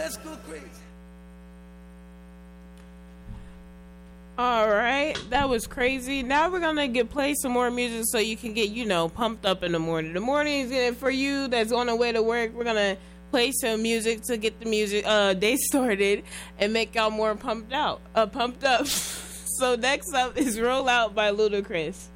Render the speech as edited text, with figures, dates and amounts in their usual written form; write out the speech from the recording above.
let's go crazy. All right, that was crazy. Now we're gonna play some more music so you can get, pumped up in the morning. The morning is for you that's on the way to work. We're gonna play some music to get the day started and make y'all more pumped up. So next up is "Roll Out" by Ludacris.